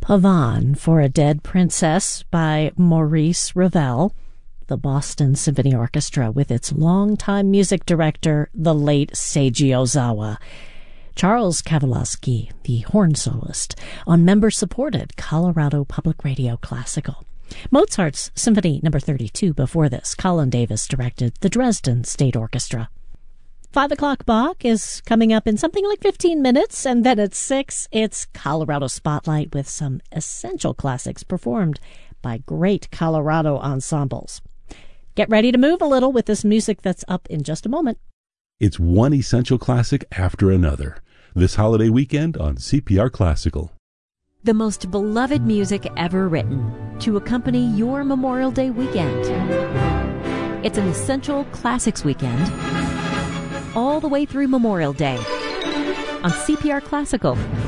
Pavane for a Dead Princess by Maurice Ravel, the Boston Symphony Orchestra with its longtime music director, the late Seiji Ozawa. Charles Kavalinsky, the horn soloist, on member-supported Colorado Public Radio Classical. Mozart's Symphony No. 32 before this. Colin Davis directed the Dresden State Orchestra. 5 o'clock Bach is coming up in something like 15 minutes, and then at 6, it's Colorado Spotlight with some essential classics performed by great Colorado ensembles. Get ready to move a little with this music that's up in just a moment. It's one essential classic after another, this holiday weekend on CPR Classical. The most beloved music ever written to accompany your Memorial Day weekend. It's an essential classics weekend all the way through Memorial Day on CPR Classical.